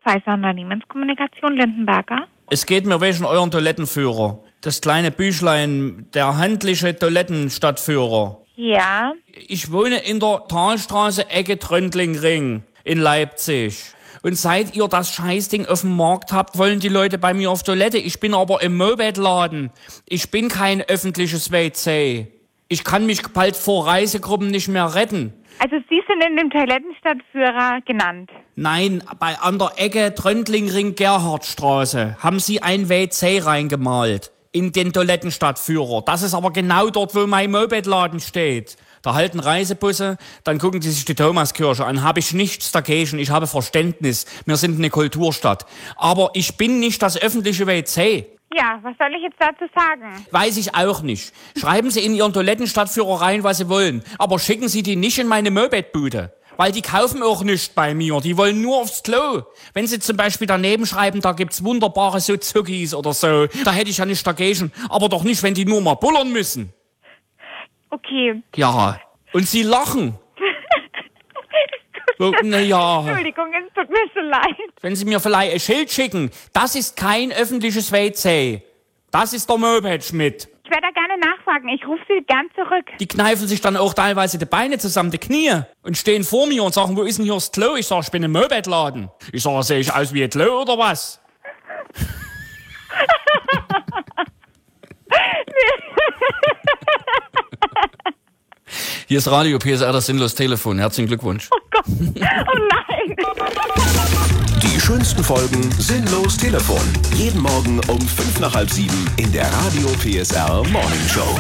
Pfizer Unternehmenskommunikation, Lindenberger. Es geht mir wegen euren Toilettenführer. Das kleine Büchlein, der handliche Toilettenstadtführer. Ja. Ich wohne in der Talstraße, Ecke Tröndlingring in Leipzig. Und seit ihr das Scheißding auf dem Markt habt, wollen die Leute bei mir auf Toilette. Ich bin aber im Mopedladen. Ich bin kein öffentliches WC. Ich kann mich bald vor Reisegruppen nicht mehr retten. Also Sie sind in dem Toilettenstadtführer genannt? Nein, an der Ecke Tröndlingring-Gerhardstraße haben sie ein WC reingemalt in den Toilettenstadtführer. Das ist aber genau dort, wo mein Mopedladen steht. Da halten Reisebusse, dann gucken die sich die Thomaskirche an. Habe ich nichts dagegen, ich habe Verständnis. Wir sind eine Kulturstadt. Aber ich bin nicht das öffentliche WC. Ja, was soll ich jetzt dazu sagen? Weiß ich auch nicht. Schreiben Sie in Ihren Toilettenstadtführer rein, was Sie wollen. Aber schicken Sie die nicht in meine Mopedbude. Weil die kaufen auch nichts bei mir. Die wollen nur aufs Klo. Wenn Sie zum Beispiel daneben schreiben, da gibt's wunderbare Suzukis oder so, da hätte ich ja nicht dagegen. Aber doch nicht, wenn die nur mal bullern müssen. Okay. Ja, und Sie lachen. Ja. Entschuldigung, es tut mir so leid. Wenn Sie mir vielleicht ein Schild schicken, das ist kein öffentliches WC. Das ist der Moped-Schmidt. Ich werde da gerne nachfragen. Ich rufe Sie gern zurück. Die kneifen sich dann auch teilweise die Beine zusammen, die Knie, und stehen vor mir und sagen, wo ist denn hier das Klo? Ich sag, ich bin im Mopedladen. Ich sag, sehe ich aus wie ein Klo oder was? Hier ist Radio PSR, das sinnlos Telefon. Herzlichen Glückwunsch. Oh Gott, oh nein. Die schönsten Folgen Sinnlos Telefon. Jeden Morgen um 6:55 in der Radio PSR Morning Show.